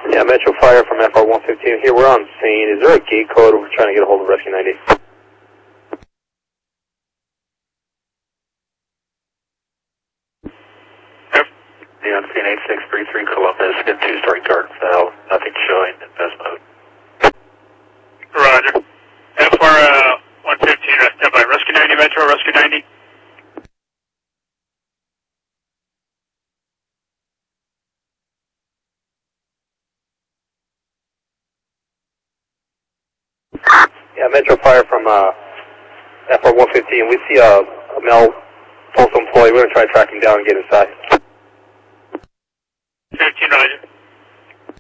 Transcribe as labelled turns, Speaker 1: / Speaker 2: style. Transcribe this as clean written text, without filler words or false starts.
Speaker 1: Yeah, Metro Fire from FR115 here. We're on scene. Is there a gate code? We're trying to get a hold of Rescue 90.
Speaker 2: Yep. The on scene 8633 Columbus. Get two-story garden valve. Nothing showing in best mode.
Speaker 3: Roger. FR115, stand by. Rescue 90 Metro, Rescue 90.
Speaker 1: Yeah, Metro Fire from FR115. We see a male postal employee. We're going to try to track him down and get inside.
Speaker 3: 15, Roger.